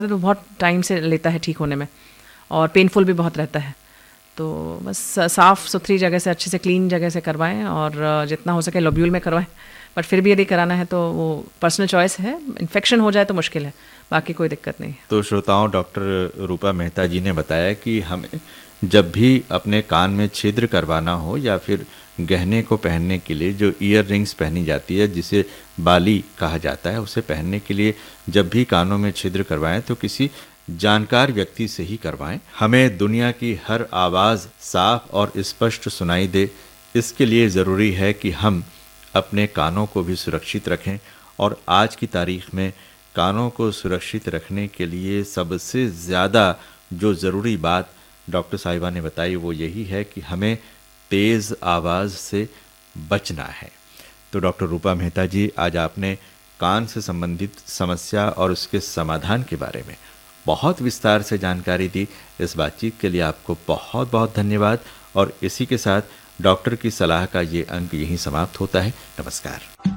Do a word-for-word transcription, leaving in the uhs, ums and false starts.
तो बहुत टाइम से लेता है ठीक होने में, और पेनफुल भी बहुत रहता है। तो बस साफ़ सुथरी जगह से, अच्छे से क्लीन जगह से करवाएं, और जितना हो सके लोब्यूल में करवाएं। बट फिर भी यदि कराना है तो वो पर्सनल चॉइस है। इन्फेक्शन हो जाए तो मुश्किल है, बाकी कोई दिक्कत नहीं है। तो श्रोताओं, डॉक्टर रूपा मेहता जी ने बताया कि हमें जब भी अपने कान में छिद्र करवाना हो या फिर गहने को पहनने के लिए जो ईयर रिंग्स पहनी जाती है, जिसे बाली कहा जाता है, उसे पहनने के लिए जब भी कानों में छिद्र करवाएं तो किसी जानकार व्यक्ति से ही करवाएं। हमें दुनिया की हर आवाज़ साफ और स्पष्ट सुनाई दे, इसके लिए ज़रूरी है कि हम अपने कानों को भी सुरक्षित रखें। और आज की तारीख में कानों को सुरक्षित रखने के लिए सबसे ज़्यादा जो ज़रूरी बात डॉक्टर साहिबा ने बताई वो यही है कि हमें तेज़ आवाज़ से बचना है। तो डॉक्टर रूपा मेहता जी, आज आपने कान से संबंधित समस्या और उसके समाधान के बारे में बहुत विस्तार से जानकारी दी। इस बातचीत के लिए आपको बहुत बहुत धन्यवाद। और इसी के साथ डॉक्टर की सलाह का ये अंक यहीं समाप्त होता है। नमस्कार।